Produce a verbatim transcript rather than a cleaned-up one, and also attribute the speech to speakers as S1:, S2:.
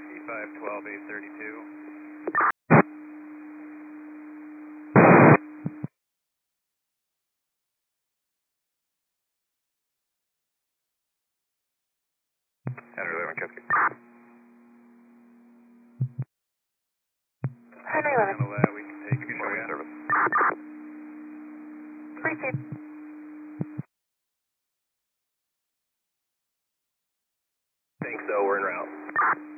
S1: E five twelve eight thirty-two. Henry eleven Kevsky.
S2: Henry eleven.
S1: Handle that, we can take it for you.
S3: Service.
S2: Receive.
S1: Think so, we're en route.